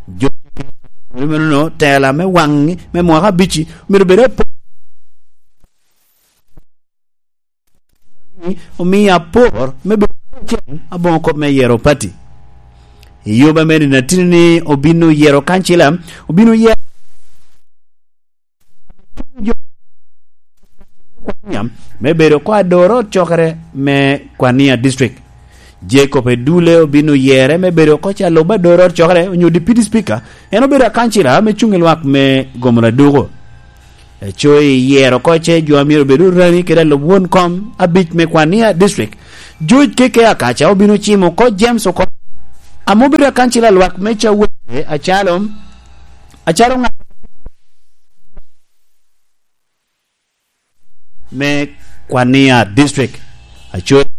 jo no tela me wangi me mwaka bichi miro bere mi apor me abon ko me yero pati yoba me na tinni obino yero kanchila obino yero me bero ko adoro chokre me Kwania district Jacob Edule obino yere me bero ko chalo ba doro chokre nyu deputy speaker eno bero kanchila me chungilwak me gomra dugo choi yero ko che jo amiro bero rani keda lobwon kom abit me Kwania district George keke akacha obino chimo ko James ko amobira kanchila lwak me chawe achalo me Kwania district acho